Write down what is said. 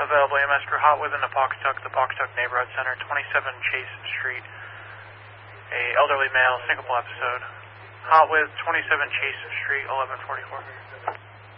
Available EMS for Hot With in the the Pawcatuck Neighborhood Center, 27 Chase Street. A elderly male, syncopal episode. Hot With, 27 Chase Street, 1144.